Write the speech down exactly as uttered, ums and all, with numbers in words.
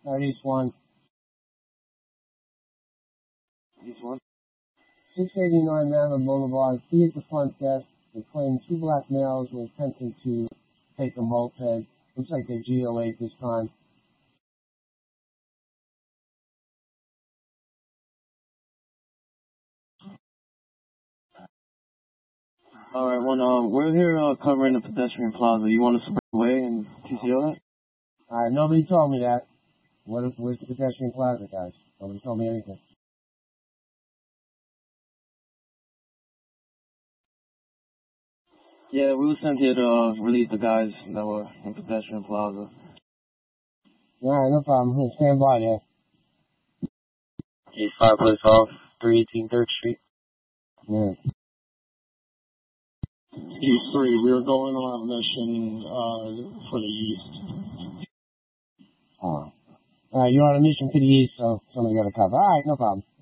At East one. East one. six eighty-nine Manor Boulevard. See at the front desk. They claim two black males were attempting to take a moped. Looks like they're G O eight this time. All right, well, uh, we're here uh, covering the pedestrian plaza. You want us to break away and T C O that? All right, nobody told me that. What if, where's the pedestrian plaza, guys? Nobody told me anything. Yeah, we were sent here to uh, release the guys that were in pedestrian plaza. All right, no problem. Here, stand by there. East Fireplace Off, three eighteen third Street. Yeah. East three, we were going on a mission uh, for the east. Oh. All right, you're on a mission to the east, so somebody got to cover. All right, no problem.